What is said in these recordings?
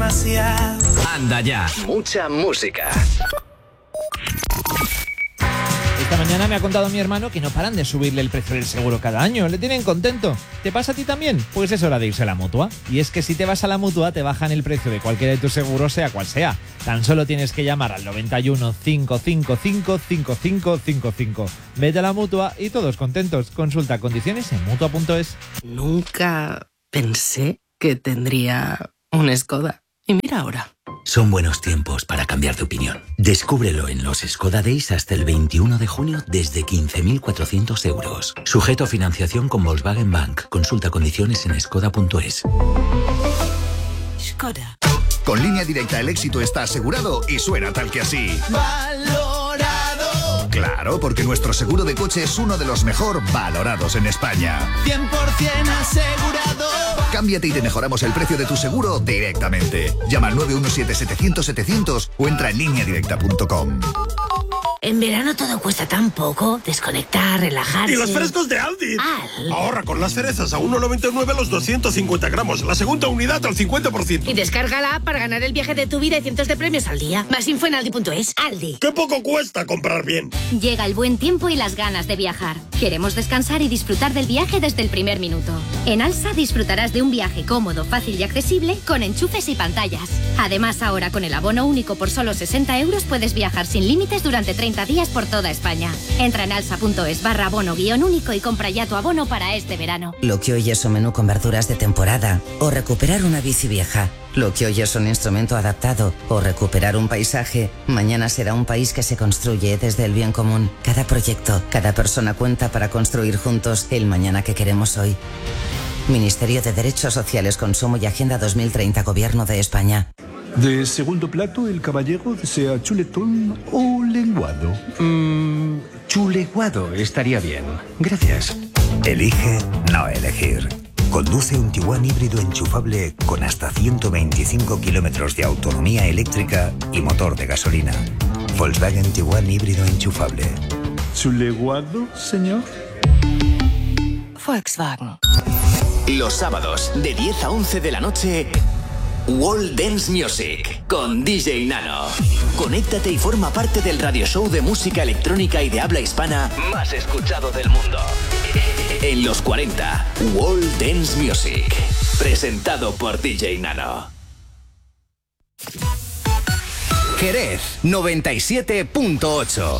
demasiado. Anda ya. Mucha música. Esta mañana me ha contado mi hermano que no paran de subirle el precio del seguro cada año. Le tienen contento. ¿Te pasa a ti también? Pues es hora de irse a la Mutua. Y es que si te vas a la Mutua te bajan el precio de cualquiera de tus seguros, sea cual sea. Tan solo tienes que llamar al 91 555 5555. Vete a la Mutua y todos contentos. Consulta condiciones en Mutua.es. Nunca pensé que tendría un Skoda. Y mira ahora. Son buenos tiempos para cambiar de opinión. Descúbrelo en los Skoda Days hasta el 21 de junio desde 15.400 euros. Sujeto a financiación con Volkswagen Bank. Consulta condiciones en skoda.es. Skoda. Con Línea Directa el éxito está asegurado y suena tal que así. Valorado. Claro, porque nuestro seguro de coche es uno de los mejor valorados en España. 100% asegurado. Cámbiate y te mejoramos el precio de tu seguro directamente. Llama al 917-700-700 o entra en lineadirecta.com. En verano todo cuesta tan poco. Desconectar, relajarse. ¡Y los frescos de Aldi! ¡Al! Ahorra con las cerezas a 1,99 los 250 gramos. La segunda unidad al 50%. Y descarga la app para ganar el viaje de tu vida y cientos de premios al día. Más info en aldi.es. Aldi. ¡Qué poco cuesta comprar bien! Llega el buen tiempo y las ganas de viajar. Queremos descansar y disfrutar del viaje desde el primer minuto. En Alsa disfrutarás de un viaje cómodo, fácil y accesible con enchufes y pantallas. Además, ahora con el abono único por solo 60 euros puedes viajar sin límites durante 30 días por toda España. Entra en alsa.es/abono-único y compra ya tu abono para este verano. Lo que hoy es un menú con verduras de temporada o recuperar una bici vieja. Lo que hoy es un instrumento adaptado o recuperar un paisaje, mañana será un país que se construye desde el bien común. Cada proyecto, cada persona cuenta para construir juntos el mañana que queremos hoy. Ministerio de Derechos Sociales, Consumo y Agenda 2030, Gobierno de España. De segundo plato, el caballero desea chuletón o lenguado. Chuleguado estaría bien. Gracias. Elige no elegir. Conduce un Tiguan híbrido enchufable con hasta 125 kilómetros de autonomía eléctrica y motor de gasolina. Volkswagen Tiguan híbrido enchufable. ¿Chuleguado, señor? Volkswagen. Los sábados de 10 a 11 de la noche, World Dance Music con DJ Nano. Conéctate y forma parte del radio show de música electrónica y de habla hispana más escuchado del mundo. En los 40, World Dance Music. Presentado por DJ Nano. Jerez 97.8.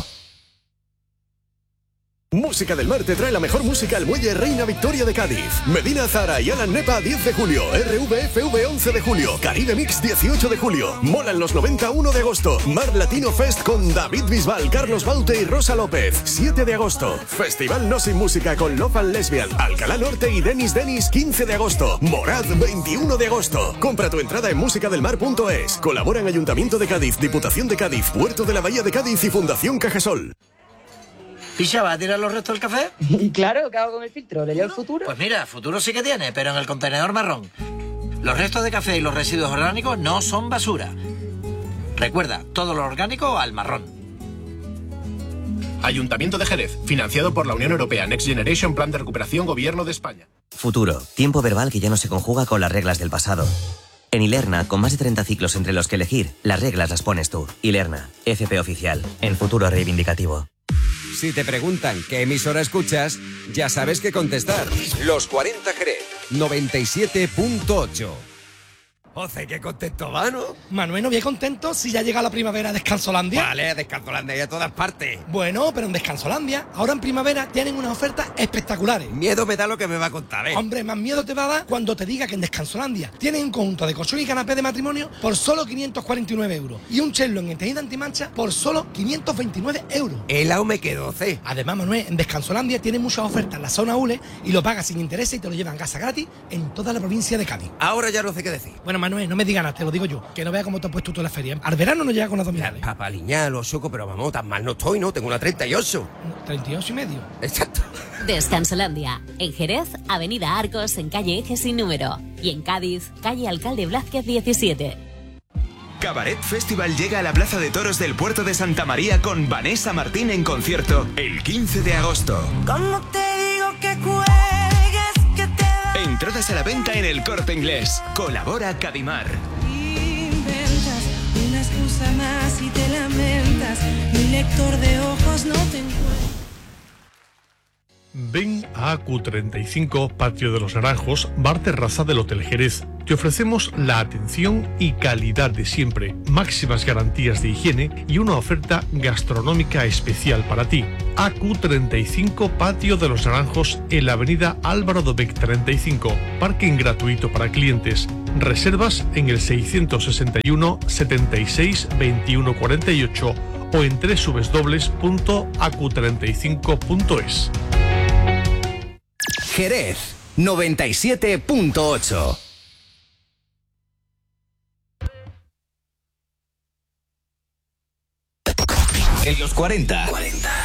Música del Mar te trae la mejor música al Muelle Reina Victoria de Cádiz. Medina Zara y Alan Nepa 10 de julio. RVFV 11 de julio. Caribe Mix 18 de julio. Molan los 91 de agosto. Mar Latino Fest con David Bisbal, Carlos Baute y Rosa López 7 de agosto. Festival No Sin Música con Love and Lesbian, Alcalá Norte y Denis 15 de agosto. Morad 21 de agosto. Compra tu entrada en musicadelmar.es. Colaboran Ayuntamiento de Cádiz, Diputación de Cádiz, Puerto de la Bahía de Cádiz y Fundación Cajasol. ¿Picha, va a tirar los restos del café? Claro, ¿qué hago con el filtro? ¿Le llevo el futuro? Pues mira, futuro sí que tiene, pero en el contenedor marrón. Los restos de café y los residuos orgánicos no son basura. Recuerda, todo lo orgánico al marrón. Ayuntamiento de Jerez, financiado por la Unión Europea Next Generation Plan de Recuperación Gobierno de España. Futuro, tiempo verbal que ya no se conjuga con las reglas del pasado. En Ilerna, con más de 30 ciclos entre los que elegir, las reglas las pones tú. Ilerna, FP Oficial, en futuro reivindicativo. Si te preguntan qué emisora escuchas, ya sabes qué contestar. Los 40 Jerez, 97.8. Oce, qué contento va, ¿no? Manuel, no bien contento si ya llega la primavera a Descansolandia. Vale, Descansolandia y a todas partes. Bueno, pero en Descansolandia, ahora en primavera tienen unas ofertas espectaculares. Miedo me da lo que me va a contar, ¿eh? Hombre, más miedo te va a dar cuando te diga que en Descansolandia tienen un conjunto de colchón y canapé de matrimonio por solo 549 euros. Y un Chello en tejido antimancha por solo 529 euros. Helado me quedo, C. Además, Manuel, en Descansolandia tienen muchas ofertas en la zona ULE y lo pagas sin interés y te lo llevan a casa gratis en toda la provincia de Cádiz. Ahora ya no sé qué decir. Bueno, Manuel, no me digas nada, te lo digo yo. Que no veas cómo te has puesto toda la feria. Al verano no llega con abdominales. Papaliña, lo choco, pero vamos, tan mal no estoy, ¿no? Tengo una 38. 38 y medio. Exacto. Descansolandia. En Jerez, Avenida Arcos, en calle Eje sin número. Y en Cádiz, calle Alcalde Blázquez 17. Cabaret Festival llega a la Plaza de Toros del Puerto de Santa María con Vanessa Martín en concierto el 15 de agosto. ¿Cómo te digo que cuelgues, que te... Entradas a la venta en El Corte Inglés. Colabora Cadimar. Y lector de ojos no te encuentro. Ven a AQ35 Patio de los Naranjos, bar terraza del Hotel Jerez. Te ofrecemos la atención y calidad de siempre, máximas garantías de higiene y una oferta gastronómica especial para ti. AQ35 Patio de los Naranjos en la avenida Álvaro Dobech 35, parking gratuito para clientes. Reservas en el 661 76 21 48 o en www.acu35.es. Jerez 97.8. En los 40.